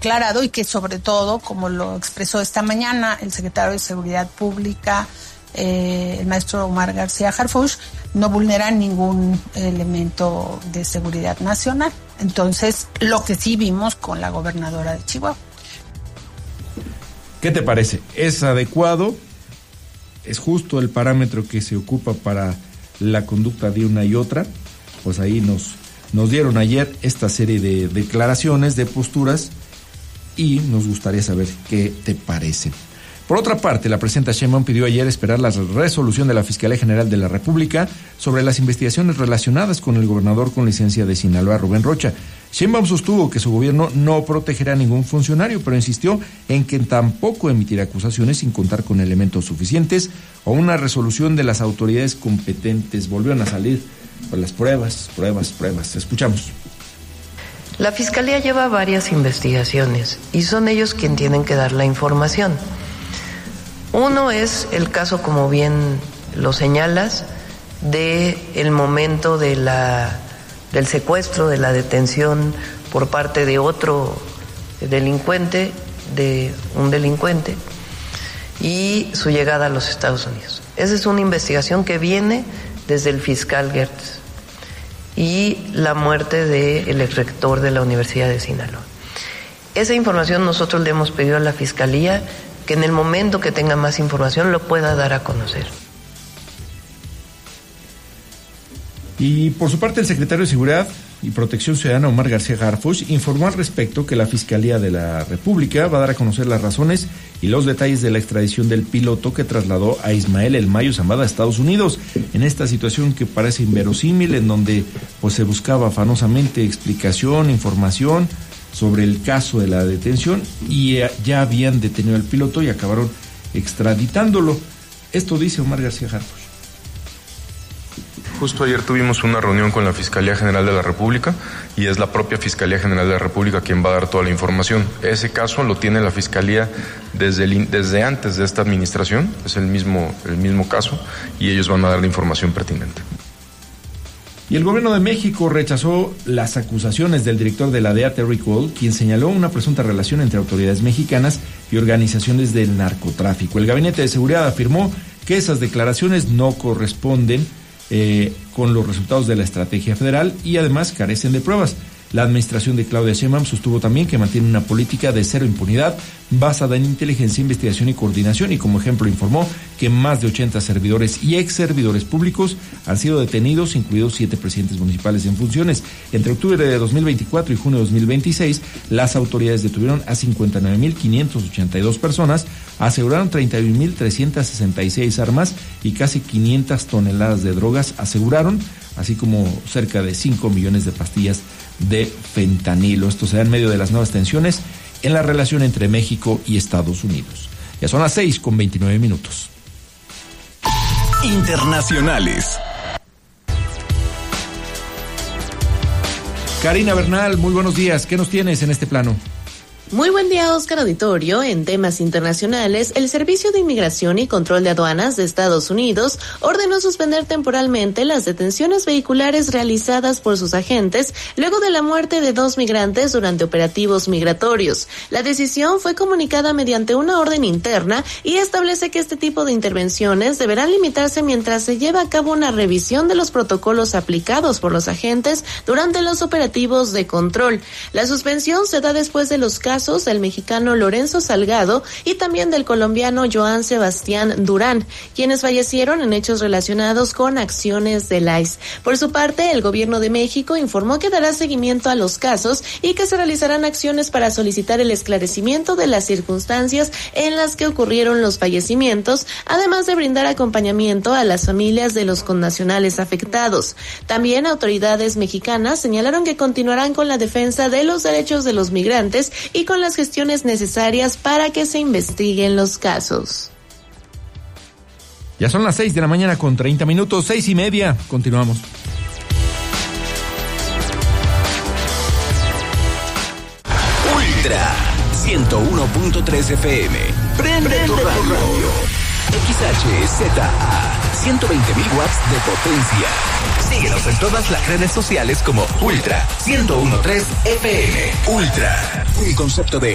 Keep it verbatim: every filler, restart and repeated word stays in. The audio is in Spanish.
declarado y que sobre todo, como lo expresó esta mañana el secretario de Seguridad Pública, eh, el maestro Omar García Harfuch, no vulnera ningún elemento de seguridad nacional. Entonces, lo que sí vimos con la gobernadora de Chihuahua. ¿Qué te parece? ¿Es adecuado? ¿Es justo el parámetro que se ocupa para la conducta de una y otra? Pues ahí nos, nos dieron ayer esta serie de declaraciones, de posturas, y nos gustaría saber qué te parece. Por otra parte, la presidenta Sheinbaum pidió ayer esperar la resolución de la Fiscalía General de la República sobre las investigaciones relacionadas con el gobernador con licencia de Sinaloa, Rubén Rocha. Sheinbaum sostuvo que su gobierno no protegerá a ningún funcionario, pero insistió en que tampoco emitirá acusaciones sin contar con elementos suficientes o una resolución de las autoridades competentes. Volvieron a salir pues, las pruebas, pruebas, pruebas. Escuchamos. La Fiscalía lleva varias investigaciones y son ellos quienes tienen que dar la información. Uno es el caso, como bien lo señalas, de el momento de la, del secuestro, de la detención por parte de otro delincuente, de un delincuente, y su llegada a los Estados Unidos. Esa es una investigación que viene desde el fiscal Gertz y la muerte del exrector de la Universidad de Sinaloa. Esa información nosotros le hemos pedido a la Fiscalía que en el momento que tenga más información lo pueda dar a conocer. Y por su parte el secretario de Seguridad y Protección Ciudadana, Omar García Harfuch, informó al respecto que la Fiscalía de la República va a dar a conocer las razones y los detalles de la extradición del piloto que trasladó a Ismael El Mayo Zambada a Estados Unidos, en esta situación que parece inverosímil, en donde pues se buscaba afanosamente explicación, información sobre el caso de la detención, y ya habían detenido al piloto y acabaron extraditándolo. Esto dice Omar García Harfuch. Justo ayer tuvimos una reunión con la Fiscalía General de la República y es la propia Fiscalía General de la República quien va a dar toda la información. Ese caso lo tiene la Fiscalía desde, el, desde antes de esta administración, es el mismo, el mismo caso, y ellos van a dar la información pertinente. Y el gobierno de México rechazó las acusaciones del director de la D E A, Terry Cole, quien señaló una presunta relación entre autoridades mexicanas y organizaciones del narcotráfico. El Gabinete de Seguridad afirmó que esas declaraciones no corresponden eh, con los resultados de la estrategia federal y además carecen de pruebas. La administración de Claudia Sheinbaum sostuvo también que mantiene una política de cero impunidad basada en inteligencia, investigación y coordinación, y como ejemplo informó que más de ochenta servidores y ex servidores públicos han sido detenidos, incluidos siete presidentes municipales en funciones. Entre octubre de dos mil veinticuatro y junio de dos mil veintiséis, las autoridades detuvieron a cincuenta y nueve mil quinientas ochenta y dos personas, aseguraron treinta y un mil trescientas sesenta y seis armas y casi quinientas toneladas de drogas aseguraron, así como cerca de cinco millones de pastillas de fentanilo. Esto se da en medio de las nuevas tensiones en la relación entre México y Estados Unidos. Ya son las seis con veintinueve minutos. Internacionales. Karina Bernal, muy buenos días. ¿Qué nos tienes en este plano? Muy buen día, Oscar Auditorio. En temas internacionales, el Servicio de Inmigración y Control de Aduanas de Estados Unidos ordenó suspender temporalmente las detenciones vehiculares realizadas por sus agentes luego de la muerte de dos migrantes durante operativos migratorios. La decisión fue comunicada mediante una orden interna y establece que este tipo de intervenciones deberán limitarse mientras se lleva a cabo una revisión de los protocolos aplicados por los agentes durante los operativos de control. La suspensión se da después de los casos del mexicano Lorenzo Salgado y también del colombiano Joan Sebastián Durán, quienes fallecieron en hechos relacionados con acciones del I C E. Por su parte, el gobierno de México informó que dará seguimiento a los casos y que se realizarán acciones para solicitar el esclarecimiento de las circunstancias en las que ocurrieron los fallecimientos, además de brindar acompañamiento a las familias de los connacionales afectados. También autoridades mexicanas señalaron que continuarán con la defensa de los derechos de los migrantes y con las gestiones necesarias para que se investiguen los casos. Ya son las seis de la mañana con treinta minutos, seis y media. Continuamos. Ultra ciento uno punto tres F M. Prende, Prende tu radio. X H Z A, ciento veinte mil watts de potencia. Síguenos en todas las redes sociales como Ultra ciento uno punto tres F M. Ultra, un concepto de